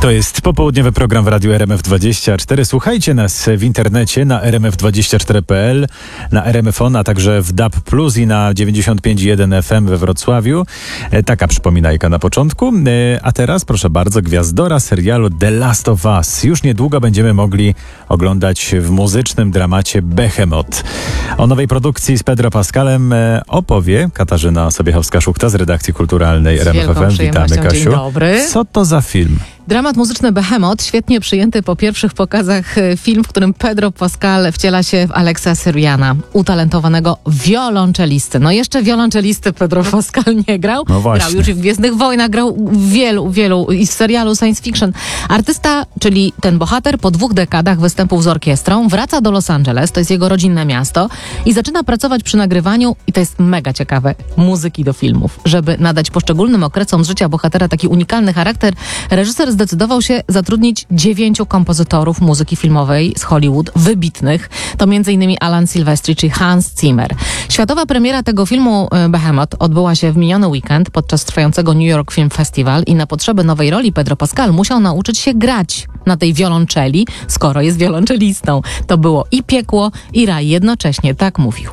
To jest popołudniowy program w Radiu RMF24. Słuchajcie nas w internecie na rmf24.pl, na RMFON, a także w DAB+, i na 95.1 FM we Wrocławiu. Taka przypominajka na początku. A teraz, proszę bardzo, gwiazdora serialu The Last of Us. Już niedługo będziemy mogli oglądać w muzycznym dramacie Behemoth. O nowej produkcji z Pedro Pascalem opowie Katarzyna Sobiechowska-Szuchta z redakcji kulturalnej RMF FM. Witamy, Kasiu. Dzień dobry. Co to za film? Dramat muzyczny Behemoth, świetnie przyjęty po pierwszych pokazach film, w którym Pedro Pascal wciela się w Alexa Syriana, utalentowanego wiolonczelisty. No jeszcze wiolonczelisty Pedro Pascal nie grał. No właśnie. Grał już i w Gwiezdnych Wojnach, grał w wielu i w serialu science fiction. Artysta, czyli ten bohater, po 2 dekadach występów z orkiestrą wraca do Los Angeles, to jest jego rodzinne miasto, i zaczyna pracować przy nagrywaniu, i to jest mega ciekawe, muzyki do filmów. Żeby nadać poszczególnym okresom z życia bohatera taki unikalny charakter, reżyser zdecydował się zatrudnić 9 kompozytorów muzyki filmowej z Hollywood, wybitnych. To m.in. Alan Silvestri czy Hans Zimmer. Światowa premiera tego filmu Behemoth odbyła się w miniony weekend podczas trwającego New York Film Festival i na potrzeby nowej roli Pedro Pascal musiał nauczyć się grać na tej wiolonczeli, skoro jest wiolonczelistą. To było i piekło, i raj jednocześnie, tak mówił.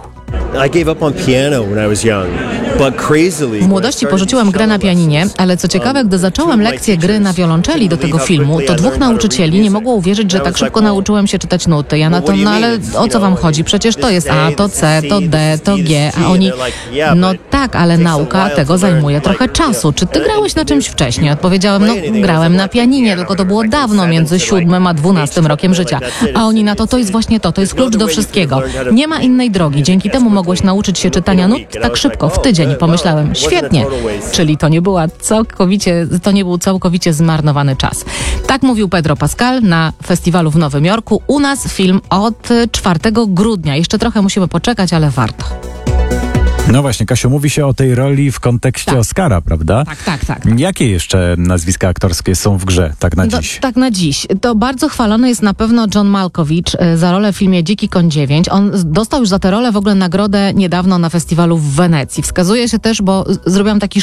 W młodości porzuciłem grę na pianinie, ale co ciekawe, gdy zacząłem lekcję gry na wiolonczeli do tego filmu, to 2 nauczycieli nie mogło uwierzyć, że tak szybko nauczyłem się czytać nuty. Ja na to, no ale o co wam chodzi? Przecież to jest A, to C, to D, to G, a oni, no tak, ale nauka tego zajmuje trochę czasu. Czy ty grałeś na czymś wcześniej? Odpowiedziałem, no grałem na pianinie, tylko to było dawno, między 7 a 12 rokiem życia. A oni na to, to jest właśnie to jest klucz do wszystkiego. Nie ma innej drogi. Dzięki temu mogłeś nauczyć się czytania nut tak szybko, w tydzień. Pomyślałem, świetnie. Czyli to nie był całkowicie zmarnowany czas. Tak mówił Pedro Pascal na festiwalu w Nowym Jorku. U nas film od 4 grudnia. Jeszcze trochę musimy poczekać, ale warto. No właśnie, Kasiu, mówi się o tej roli w kontekście Oscara, prawda? Tak. Jakie jeszcze nazwiska aktorskie są w grze, tak na dziś? Tak na dziś. To bardzo chwalony jest na pewno John Malkovich za rolę w filmie Dziki Koń 9. On dostał już za tę rolę w ogóle nagrodę niedawno na festiwalu w Wenecji. Wskazuje się też, bo zrobiłam taki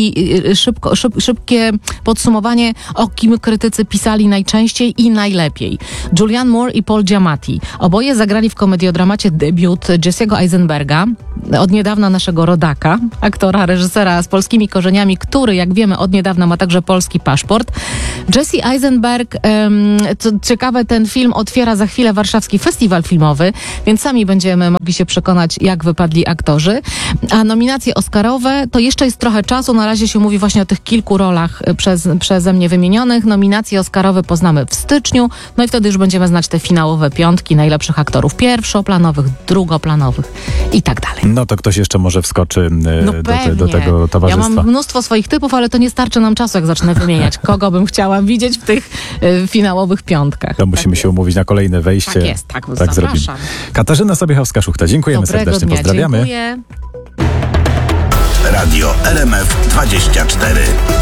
szybkie podsumowanie, o kim krytycy pisali najczęściej i najlepiej. Julianne Moore i Paul Giamatti. Oboje zagrali w komediodramacie debiut Jesse'ego Eisenberga, od niedawna naszego rodaka, aktora, reżysera z polskimi korzeniami, który, jak wiemy, od niedawna ma także polski paszport. Jesse Eisenberg, co ciekawe, ten film otwiera za chwilę Warszawski Festiwal Filmowy, więc sami będziemy mogli się przekonać, jak wypadli aktorzy. A nominacje oscarowe, to jeszcze jest trochę czasu, na razie się mówi właśnie o tych kilku rolach przeze mnie wymienionych. Nominacje oscarowe poznamy w styczniu, no i wtedy już będziemy znać te finałowe 5 najlepszych aktorów pierwszoplanowych, drugoplanowych i tak dalej. No to ktoś jeszcze może wskoczy do tego towarzystwa. Ja mam mnóstwo swoich typów, ale to nie starczy nam czasu, jak zacznę wymieniać, kogo bym chciała widzieć w tych finałowych 5. To musimy się umówić na kolejne wejście. Tak jest, tak zapraszam. Zrobimy. Katarzyna Sobiechowska-Szuchta, dziękujemy serdecznie, pozdrawiamy. Dziękuję. Radio RMF24.